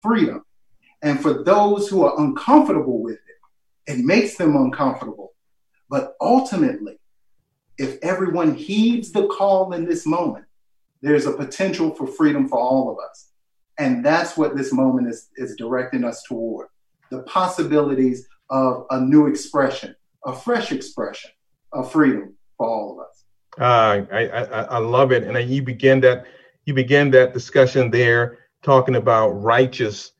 freedom. And for those who are uncomfortable with it, it makes them uncomfortable. But ultimately, if everyone heeds the call in this moment, there's a potential for freedom for all of us. And that's what this moment is directing us toward. The possibilities of a new expression, a fresh expression of freedom for all of us. I love it. And you began that discussion there talking about righteous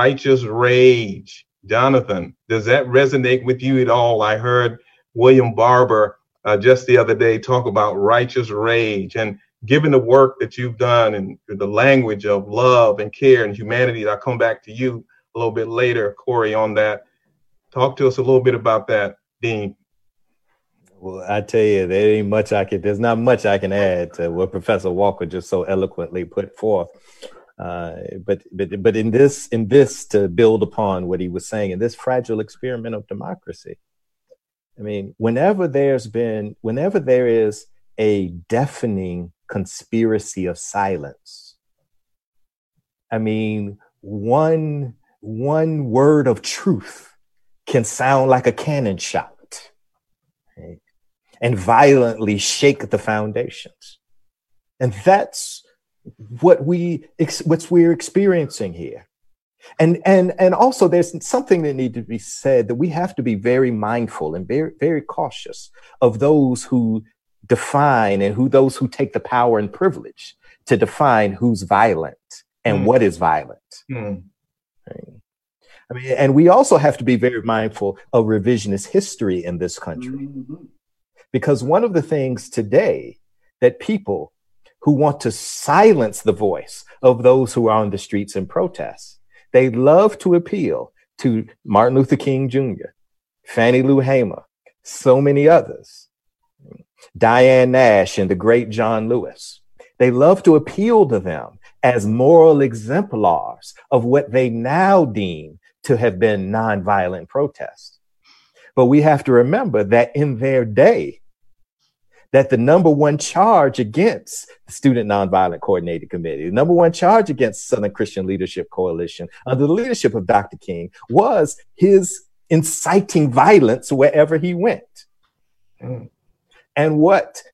rage. Jonathan, does that resonate with you at all? I heard William Barber just the other day talk about righteous rage. And given the work that you've done and the language of love and care and humanity, I'll come back to you a little bit later, Corey, on that. Talk to us a little bit about that, Dean. Well, I tell you, there's not much I can add to what Professor Walker just so eloquently put forth. But in this, to build upon what he was saying, in this fragile experiment of democracy, I mean, whenever there is a deafening conspiracy of silence, I mean, one word of truth can sound like a cannon shot, right? And violently shake the foundations. And that's what we're experiencing here. And also there's something that needs to be said, that we have to be very mindful and very, very cautious of those who define and those who take the power and privilege to define who's violent and what is violent. Right? I mean, and we also have to be very mindful of revisionist history in this country. Because one of the things today that people who want to silence the voice of those who are on the streets in protests, they love to appeal to Martin Luther King Jr., Fannie Lou Hamer, so many others, Diane Nash and the great John Lewis. They love to appeal to them as moral exemplars of what they now deem to have been nonviolent protests. But we have to remember that in their day, that the number one charge against the Student Nonviolent Coordinating Committee, the number one charge against Southern Christian Leadership Coalition under the leadership of Dr. King was his inciting violence wherever he went. And what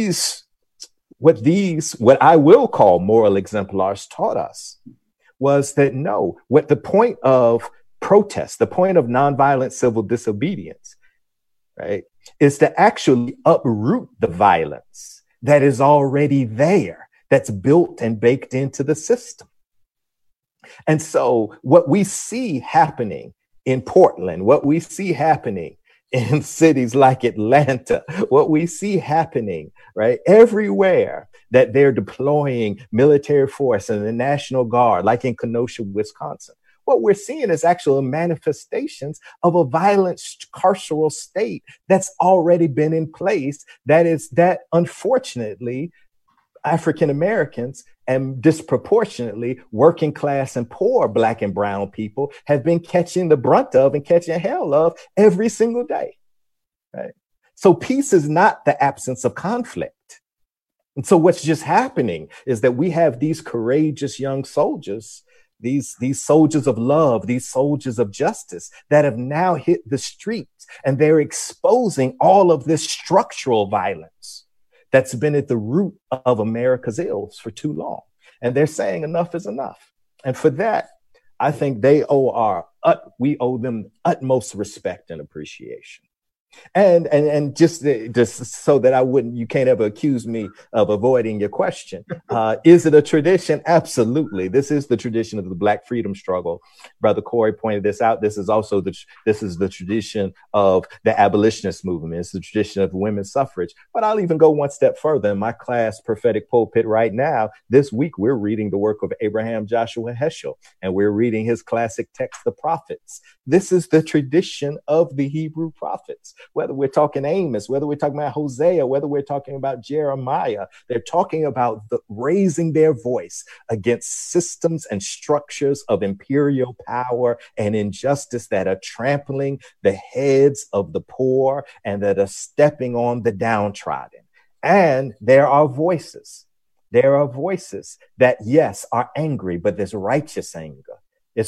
I will call moral exemplars taught us was that what the point of protest, the point of nonviolent civil disobedience, right, is to actually uproot the violence that is already there, that's built and baked into the system. And so what we see happening in Portland, what we see happening in cities like Atlanta, what we see happening, right, everywhere that they're deploying military force and the National Guard, like in Kenosha, Wisconsin, what we're seeing is actual manifestations of a violent carceral state that's already been in place. That unfortunately, African Americans and disproportionately working class and poor Black and brown people have been catching the brunt of and catching hell of every single day. Right? So peace is not the absence of conflict. And so what's just happening is that we have these courageous young soldiers, these soldiers of love, these soldiers of justice that have now hit the streets, and they're exposing all of this structural violence that's been at the root of America's ills for too long. And they're saying enough is enough. And for that, I think we owe them utmost respect and appreciation. And just so that you can't ever accuse me of avoiding your question. Is it a tradition? Absolutely. This is the tradition of the Black freedom struggle. Brother Corey pointed this out. This is the tradition of the abolitionist movement. It's the tradition of women's suffrage. But I'll even go one step further. In my class, Prophetic Pulpit, right now, this week, we're reading the work of Abraham Joshua Heschel, and we're reading his classic text, The Prophets. This is the tradition of the Hebrew prophets. Whether we're talking Amos, whether we're talking about Hosea, whether we're talking about Jeremiah, they're talking about raising their voice against systems and structures of imperial power and injustice that are trampling the heads of the poor and that are stepping on the downtrodden. And there are voices that, yes, are angry, but there's righteous anger.